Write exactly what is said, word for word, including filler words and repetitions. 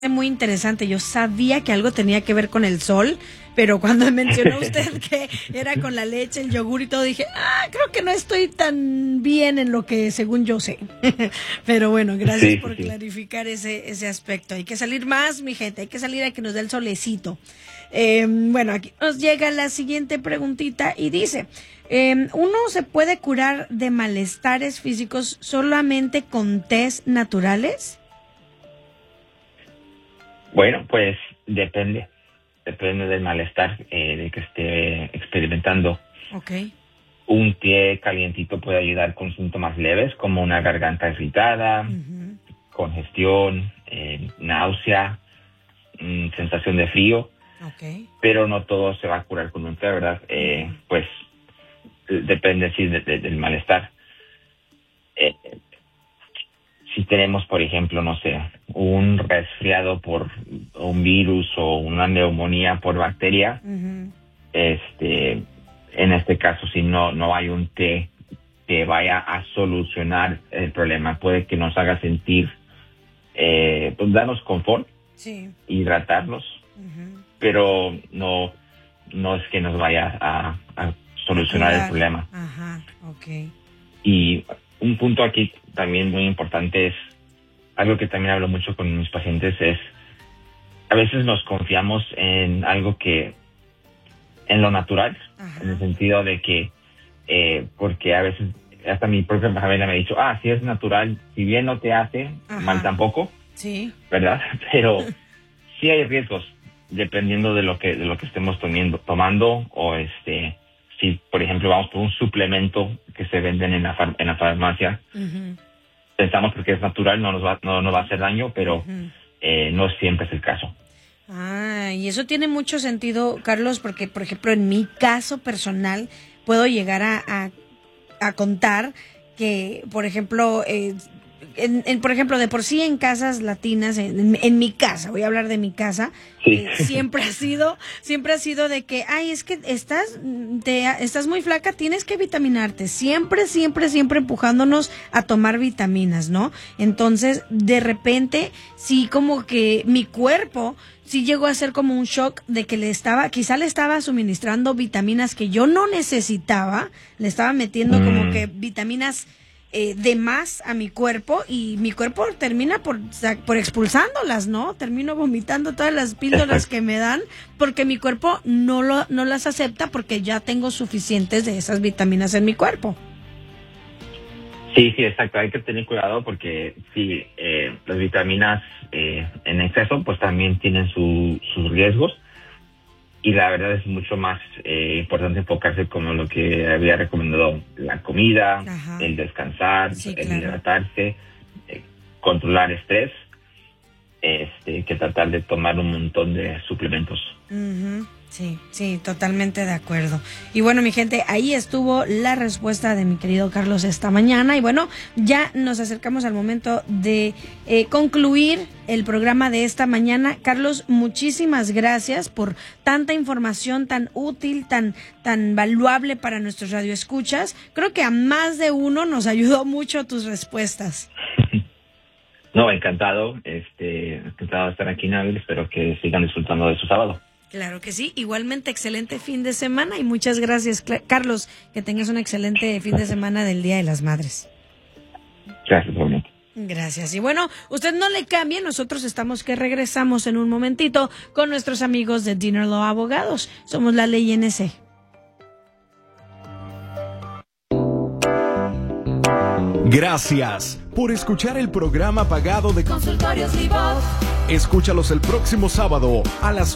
Muy interesante. Yo sabía que algo tenía que ver con el sol, pero cuando mencionó usted que era con la leche, el yogur y todo, dije, ah, creo que no estoy tan bien en lo que según yo sé. Pero bueno, gracias sí, por sí. clarificar ese ese aspecto. Hay que salir más, mi gente, hay que salir a que nos dé el solecito. Eh, bueno, aquí nos llega la siguiente preguntita y dice, eh, ¿uno se puede curar de malestares físicos solamente con tés naturales? Bueno, pues depende, depende del malestar eh, de que esté experimentando. Okay. Un té calientito puede ayudar con síntomas leves como una garganta irritada, uh-huh. congestión, eh, náusea, mm, sensación de frío. Okay. Pero no todo se va a curar con un té, ¿verdad? Eh, uh-huh. Pues depende sí de, de, del malestar. Eh, Si tenemos, por ejemplo, no sé, un resfriado por un virus o una neumonía por bacteria, uh-huh. este, en este caso, si no no hay un té que vaya a solucionar el problema, puede que nos haga sentir, eh, pues darnos confort, sí. hidratarnos, uh-huh. pero no no es que nos vaya a, a solucionar claro. el problema. Ajá, okay. Y un punto aquí también muy importante es, algo que también hablo mucho con mis pacientes, es a veces nos confiamos en algo que, en lo natural, ajá. en el sentido de que, eh, porque a veces, hasta mi propia familia me ha dicho, ah, si es natural, si bien no te hace, ajá. mal tampoco, sí. ¿verdad? Pero sí hay riesgos, dependiendo de lo que, de lo que estemos teniendo, tomando, o este... Si, por ejemplo, vamos por un suplemento que se venden en la, far- en la farmacia, uh-huh. pensamos porque es natural, no nos va, no, no va a hacer daño, pero uh-huh. eh, no siempre es el caso. Ah, y eso tiene mucho sentido, Carlos, porque, por ejemplo, en mi caso personal, puedo llegar a, a, a contar que, por ejemplo, eh, en, en, por ejemplo, de por sí en casas latinas, en, en mi casa, voy a hablar de mi casa, sí. eh, siempre ha sido, siempre ha sido de que, ay, es que estás, te, estás muy flaca, tienes que vitaminarte, siempre, siempre, siempre empujándonos a tomar vitaminas, ¿no? Entonces, de repente, sí, como que mi cuerpo sí llegó a ser como un shock de que le estaba, quizá le estaba suministrando vitaminas que yo no necesitaba, le estaba metiendo mm. como que vitaminas Eh, de más a mi cuerpo y mi cuerpo termina por, por expulsándolas, ¿no? Termino vomitando todas las píldoras que me dan porque mi cuerpo no lo no las acepta porque ya tengo suficientes de esas vitaminas en mi cuerpo. Sí, sí, exacto. Hay que tener cuidado porque sí, eh, las vitaminas eh, en exceso pues también tienen su, sus riesgos. Y la verdad es mucho más eh, importante enfocarse como lo que había recomendado, la comida, ajá. el descansar, sí, el claro. hidratarse, eh, controlar estrés, este, que tratar de tomar un montón de suplementos. Uh-huh. Sí, sí, totalmente de acuerdo. Y bueno, mi gente, ahí estuvo la respuesta de mi querido Carlos esta mañana. Y bueno, ya nos acercamos al momento de eh, concluir el programa de esta mañana. Carlos, muchísimas gracias por tanta información tan útil, tan, tan valuable para nuestros radioescuchas. Creo que a más de uno nos ayudó mucho tus respuestas. No, encantado, este, encantado de estar aquí, Nabil. Espero que sigan disfrutando de su sábado. Claro que sí, igualmente excelente fin de semana y muchas gracias, Carlos, que tengas un excelente fin de semana del Día de las Madres. Gracias, igualmente. Gracias. Y bueno, usted no le cambie, nosotros estamos que regresamos en un momentito con nuestros amigos de Dinner Law Abogados. Somos la Ley N C. Gracias por escuchar el programa pagado de Consultorios Vivos. Escúchalos el próximo sábado a las